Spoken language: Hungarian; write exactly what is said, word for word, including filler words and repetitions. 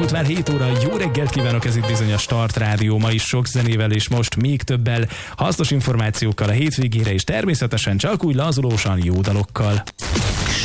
Elmúlt már hét óra, jó reggelt kívánok, ez itt bizony a Start Rádió, ma is sok zenével és most még többel, hasznos információkkal a hétvégére és természetesen csak úgy lazulósan jó dalokkal.